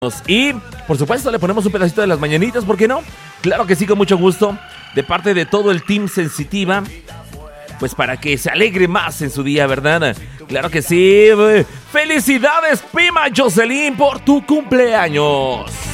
Y, por supuesto, le ponemos un pedacito de las mañanitas, ¿por qué no? Claro que sí, con mucho gusto, de parte de todo el Team Sensitiva, pues para que se alegre más en su día, ¿verdad? Claro que sí. ¡Felicidades, prima Jocelyn, por tu cumpleaños!